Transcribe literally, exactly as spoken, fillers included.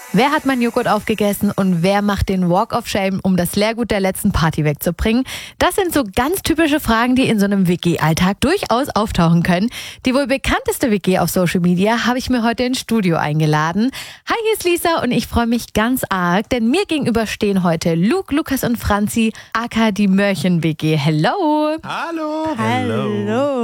Wer hat meinen Joghurt aufgegessen und wer macht den Walk of Shame, um das Leergut der letzten Party wegzubringen? Das sind so ganz typische Fragen, die in so einem W G-Alltag durchaus auftauchen können. Die wohl bekannteste W G auf Social Media habe ich mir heute ins Studio eingeladen. Hi, hier ist Lisa und ich freue mich ganz arg, denn mir gegenüber stehen heute Luke, Lukas und Franzi, aka die Mörchen-W G. Hello! Hallo! Hallo!